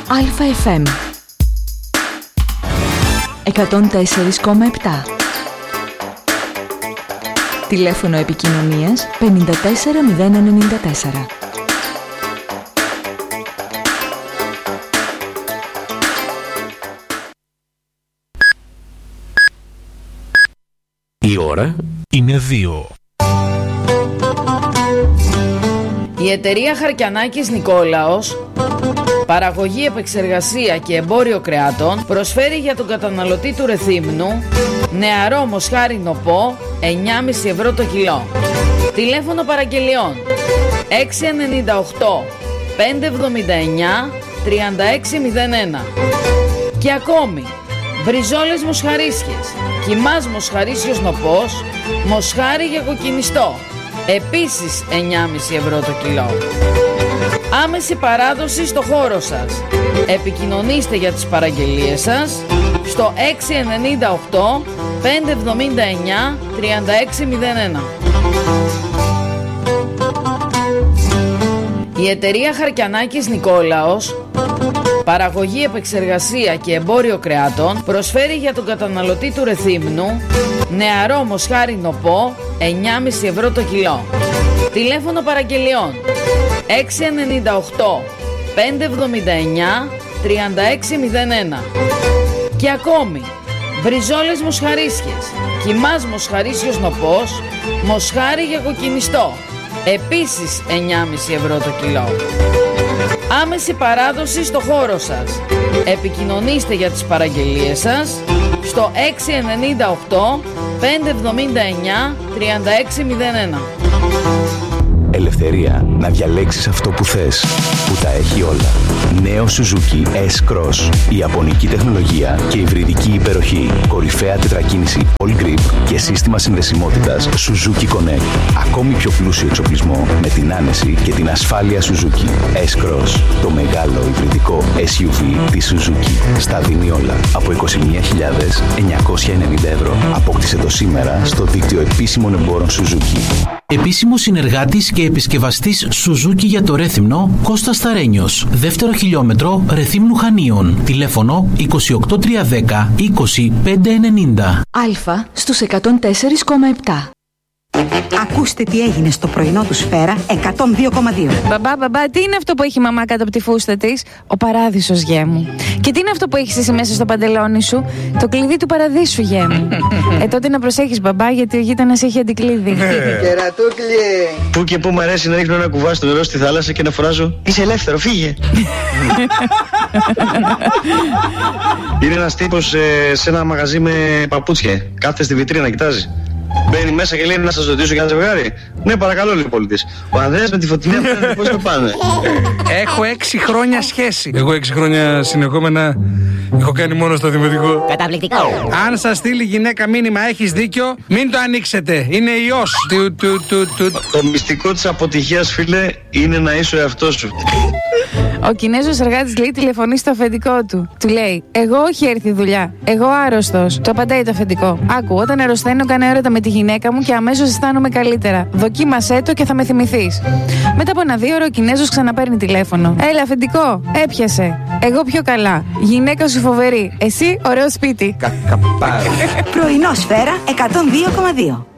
ΑΕΦΜ 104,7. Τηλέφωνο επικοινωνίας 54094. Η ώρα είναι 2. Η εταιρεία Χαρκιανάκης Νικόλαος, παραγωγή, επεξεργασία και εμπόριο κρεάτων, προσφέρει για τον καταναλωτή του Ρεθύμνου νεαρό μοσχάρι νοπό 9,5 ευρώ το κιλό. Τηλέφωνο παραγγελιών 698 579 3601. Και ακόμη μπριζόλες μοσχαρίσιες, κιμάς μοσχαρίσιος νοπός, μοσχάρι για κοκκινιστό, επίσης 9,5 ευρώ το κιλό. Άμεση παράδοση στο χώρο σας. Επικοινωνήστε για τις παραγγελίες σας στο 698 579 3601. Η εταιρεία Χαρκιανάκης Νικόλαος, παραγωγή, επεξεργασία και εμπόριο κρεάτων, προσφέρει για τον καταναλωτή του Ρεθύμνου νεαρό μοσχάρι νοπό 9,5 ευρώ το κιλό. Τηλέφωνο παραγγελιών 698 579 3601. Και ακόμη μπριζόλες μοσχαρίσιες, κιμάς μοσχαρίσιος νοπός, μοσχάρι για κοκκινιστό, επίσης 9,5 ευρώ το κιλό. Άμεση παράδοση στο χώρο σας. Επικοινωνήστε για τις παραγγελίες σας στο 698 579 3601. Ελευθερία να διαλέξεις αυτό που θες, που τα έχει όλα. Νέο Suzuki S-Cross. Η ιαπωνική τεχνολογία και υβριδική υπεροχή. Κορυφαία τετρακίνηση All Grip και σύστημα συνδεσιμότητας Suzuki Connect. Ακόμη πιο πλούσιο εξοπλισμό με την άνεση και την ασφάλεια Suzuki. S-Cross. Το μεγάλο υβριδικό SUV της Suzuki. Στα δίνει όλα. Από 29.990 ευρώ. Απόκτησε το σήμερα στο δίκτυο επίσημων εμπόρων Suzuki. Επίσημος συνεργάτης και επισκευαστής Suzuki για το Ρέθυμνο, Κώστας Σταρένιος. Δεύτερο χιλιόμετρο Ρεθύμνου Χανίων. Τηλέφωνο 28310 20590. Αλφα στους 104,7. Ακούστε τι έγινε στο πρωινό του Σφαίρα 102,2. Μπαμπά, τι είναι αυτό που έχει η μαμά κάτω από τη φούστα της? Ο παράδεισος, γέ μου. Και τι είναι αυτό που έχεις εσύ μέσα στο παντελόνι σου? Το κλειδί του παραδείσου, γέ μου. Τότε να προσέχεις, μπαμπά, γιατί ο γείτονας έχει αντικλείδι. Κερατούκλι! Πού και πού μου αρέσει να ρίχνω ένα κουβά στο νερό στη θάλασσα και να φωνάζω «Είσαι ελεύθερο, φύγε!» Είναι ένας τύπος σε ένα μαγαζί με παπούτσια. Κάθεται στη βιτρίνα να κοιτάζει. Μπαίνει μέσα και λέει να σας ρωτήσω για ένα ζευγάρι. Ναι, παρακαλώ, λέει ο πολίτης. Ο Ανδρέας με τη Φωτεινή φαίνεται πώς το πάνε. Έχω 6 χρόνια σχέση. Εγώ 6 χρόνια συνεχόμενα έχω κάνει μόνο στο δημοτικό. Καταπληκτικό. Αν σας στείλει γυναίκα μήνυμα έχεις δίκιο, μην το ανοίξετε. Είναι ιός. Το μυστικό της αποτυχίας, φίλε, είναι να είσαι ο εαυτός σου. Ο Κινέζος εργάτης λέει τηλεφωνεί στο αφεντικό του. Του λέει: εγώ όχι έρθει δουλειά. Εγώ άρρωστος. Του απαντάει το αφεντικό: άκου, όταν αρρωσταίνω κάνω έρωτα με τη γυναίκα μου και αμέσως αισθάνομαι καλύτερα. Δοκίμασέ το και θα με θυμηθείς. Μετά από 1-2 ώρες ο Κινέζος ξαναπαίρνει τηλέφωνο. Έλα, αφεντικό, έπιασε. Εγώ πιο καλά. Γυναίκα σου φοβερή. Εσύ ωραίο σπίτι. Πρωινό Σφαίρα 102,2.